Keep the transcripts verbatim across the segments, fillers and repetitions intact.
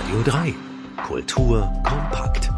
Radio drei. Kultur kompakt.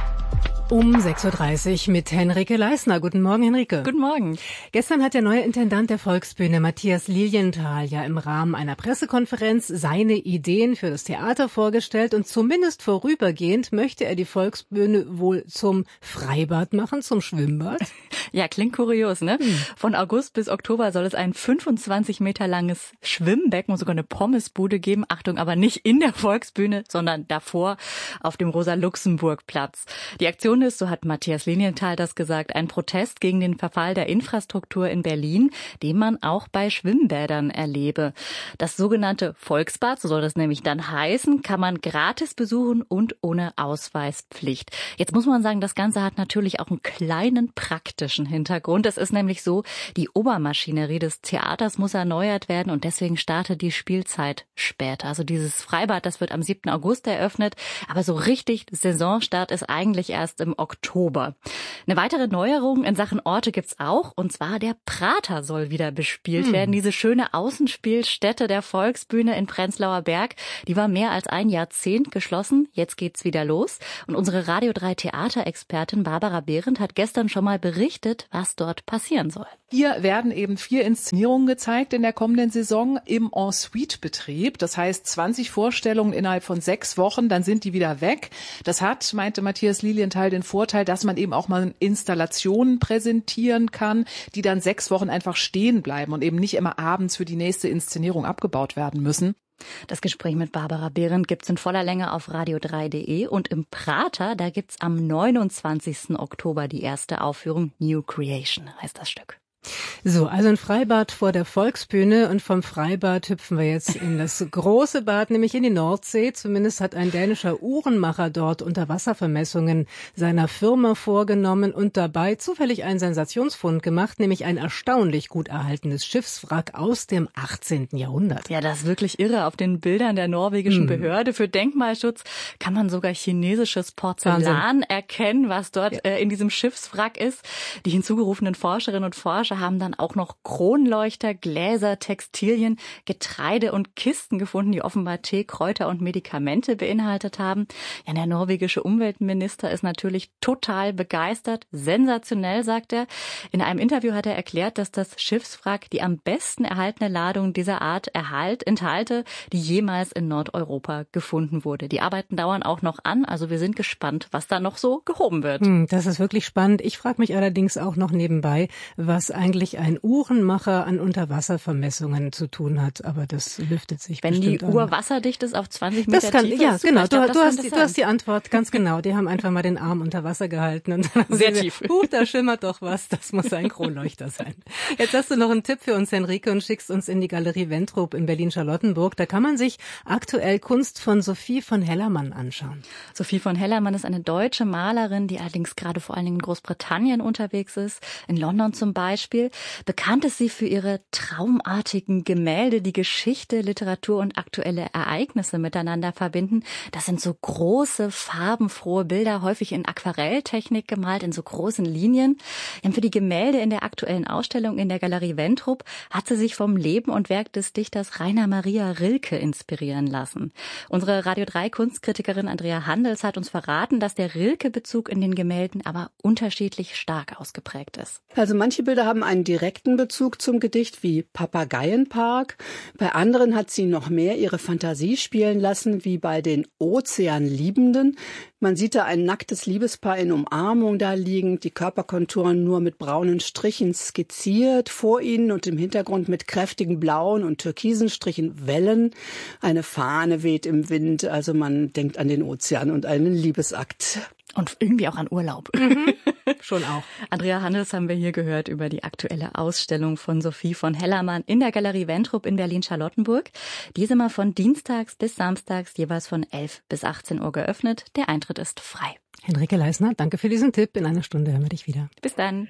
Um sechs Uhr dreißig mit Henrike Leisner. Guten Morgen, Henrike. Guten Morgen. Gestern hat der neue Intendant der Volksbühne, Matthias Lilienthal, ja im Rahmen einer Pressekonferenz seine Ideen für das Theater vorgestellt. Und zumindest vorübergehend möchte er die Volksbühne wohl zum Freibad machen, zum Schwimmbad. Ja, klingt kurios, ne? Hm. Von August bis Oktober soll es ein fünfundzwanzig Meter langes Schwimmbecken und sogar eine Pommesbude geben. Achtung, aber nicht in der Volksbühne, sondern davor auf dem Rosa-Luxemburg-Platz. Die Aktion ist, so hat Matthias Lilienthal das gesagt, ein Protest gegen den Verfall der Infrastruktur in Berlin, den man auch bei Schwimmbädern erlebe. Das sogenannte Volksbad, so soll das nämlich dann heißen, kann man gratis besuchen und ohne Ausweispflicht. Jetzt muss man sagen, das Ganze hat natürlich auch einen kleinen praktischen Hintergrund. Es ist nämlich so, die Obermaschinerie des Theaters muss erneuert werden und deswegen startet die Spielzeit später. Also dieses Freibad, das wird am siebten August eröffnet, aber so richtig Saisonstart ist eigentlich erst im Oktober. Eine weitere Neuerung in Sachen Orte gibt's auch, und zwar der Prater soll wieder bespielt hm. werden. Diese schöne Außenspielstätte der Volksbühne in Prenzlauer Berg, die war mehr als ein Jahrzehnt geschlossen. Jetzt geht's wieder los. Und unsere Radio drei Theaterexpertin Barbara Behrendt hat gestern schon mal berichtet, was dort passieren soll. Hier werden eben vier Inszenierungen gezeigt in der kommenden Saison im En-Suite-Betrieb. Das heißt zwanzig Vorstellungen innerhalb von sechs Wochen, dann sind die wieder weg. Das hat, meinte Matthias Lilienthal, den Vorteil, dass man eben auch mal Installationen präsentieren kann, die dann sechs Wochen einfach stehen bleiben und eben nicht immer abends für die nächste Inszenierung abgebaut werden müssen. Das Gespräch mit Barbara Behrendt gibt's in voller Länge auf radio drei punkt de und im Prater, da gibt's am neunundzwanzigsten Oktober die erste Aufführung. New Creation heißt das Stück. So, also ein Freibad vor der Volksbühne, und vom Freibad hüpfen wir jetzt in das große Bad, nämlich in die Nordsee. Zumindest hat ein dänischer Uhrenmacher dort Unterwasservermessungen seiner Firma vorgenommen und dabei zufällig einen Sensationsfund gemacht, nämlich ein erstaunlich gut erhaltenes Schiffswrack aus dem achtzehnten Jahrhundert. Ja, das ist wirklich irre. Auf den Bildern der norwegischen hm. Behörde für Denkmalschutz kann man sogar chinesisches Porzellan Wahnsinn. erkennen, was dort ja. äh, in diesem Schiffswrack ist. Die hinzugerufenen Forscherinnen und Forscher haben dann auch noch Kronleuchter, Gläser, Textilien, Getreide und Kisten gefunden, die offenbar Tee, Kräuter und Medikamente beinhaltet haben. Ja, der norwegische Umweltminister ist natürlich total begeistert. Sensationell, sagt er. In einem Interview hat er erklärt, dass das Schiffswrack die am besten erhaltene Ladung dieser Art erhalt, enthalte, die jemals in Nordeuropa gefunden wurde. Die Arbeiten dauern auch noch an, also wir sind gespannt, was da noch so gehoben wird. Hm, das ist wirklich spannend. Ich frage mich allerdings auch noch nebenbei, was eigentlich ein Uhrenmacher an Unterwasservermessungen zu tun hat, aber das lüftet sich Wenn bestimmt die Uhr wasserdicht ist auf zwanzig Meter das kann, Tiefe. Ja, genau. Du, glaub, du, hast die, du hast die Antwort ganz genau. Die haben einfach mal den Arm unter Wasser gehalten und dann sehr tief. Uh, da schimmert doch was. Das muss ein Kronleuchter sein. Jetzt hast du noch einen Tipp für uns, Henrike, und schickst uns in die Galerie Ventrup in Berlin-Charlottenburg. Da kann man sich aktuell Kunst von Sophie von Hellermann anschauen. Sophie von Hellermann ist eine deutsche Malerin, die allerdings gerade vor allen Dingen in Großbritannien unterwegs ist, in London zum Beispiel. Bekannt ist sie für ihre traumartigen Gemälde, die Geschichte, Literatur und aktuelle Ereignisse miteinander verbinden. Das sind so große, farbenfrohe Bilder, häufig in Aquarelltechnik gemalt, in so großen Linien. Für die Gemälde in der aktuellen Ausstellung in der Galerie Ventrup hat sie sich vom Leben und Werk des Dichters Rainer Maria Rilke inspirieren lassen. Unsere Radio drei Kunstkritikerin Andrea Handels hat uns verraten, dass der Rilke-Bezug in den Gemälden aber unterschiedlich stark ausgeprägt ist. Also manche Bilder haben einen direkten Bezug zum Gedicht, wie Papageienpark. Bei anderen hat sie noch mehr ihre Fantasie spielen lassen, wie bei den Ozeanliebenden. Man sieht da ein nacktes Liebespaar in Umarmung da liegen, die Körperkonturen nur mit braunen Strichen skizziert, vor ihnen und im Hintergrund mit kräftigen blauen und türkisen Strichen Wellen. Eine Fahne weht im Wind, also man denkt an den Ozean und einen Liebesakt. Und irgendwie auch an Urlaub. Mhm. Schon auch. Andrea Handels haben wir hier gehört über die aktuelle Ausstellung von Sophie von Hellermann in der Galerie Ventrup in Berlin-Charlottenburg. Die ist immer von dienstags bis samstags jeweils von elf bis achtzehn Uhr geöffnet. Der Eintritt ist frei. Henrike Leisner, danke für diesen Tipp. In einer Stunde hören wir dich wieder. Bis dann.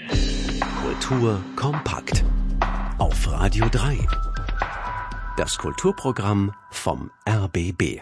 Kultur kompakt. Auf Radio drei. Das Kulturprogramm vom R B B.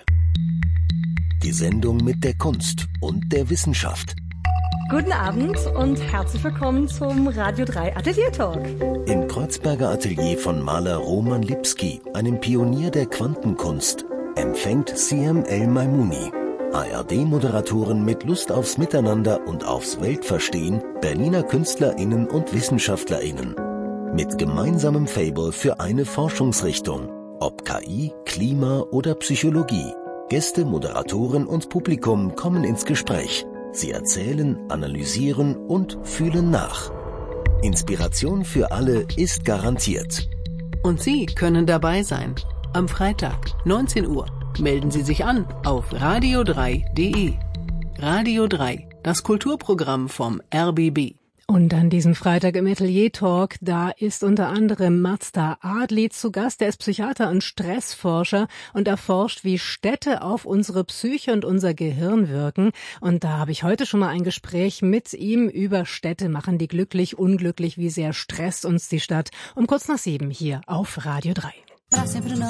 Die Sendung mit der Kunst und der Wissenschaft. Guten Abend und herzlich willkommen zum Radio drei Atelier Talk. Im Kreuzberger Atelier von Maler Roman Lipski, einem Pionier der Quantenkunst, empfängt Siem El Maimouni. A R D-Moderatoren mit Lust aufs Miteinander und aufs Weltverstehen, Berliner KünstlerInnen und WissenschaftlerInnen. Mit gemeinsamem Faible für eine Forschungsrichtung. Ob K I, Klima oder Psychologie. Gäste, Moderatoren und Publikum kommen ins Gespräch. Sie erzählen, analysieren und fühlen nach. Inspiration für alle ist garantiert. Und Sie können dabei sein. Am Freitag, neunzehn Uhr. Melden Sie sich an auf radio drei punkt de. Radio drei, das Kulturprogramm vom R B B. Und an diesem Freitag im Atelier Talk, da ist unter anderem Mazda Adli zu Gast. Der ist Psychiater und Stressforscher und erforscht, wie Städte auf unsere Psyche und unser Gehirn wirken. Und da habe ich heute schon mal ein Gespräch mit ihm über Städte. Machen die glücklich, unglücklich? Wie sehr stresst uns die Stadt? Um kurz nach sieben hier auf Radio drei.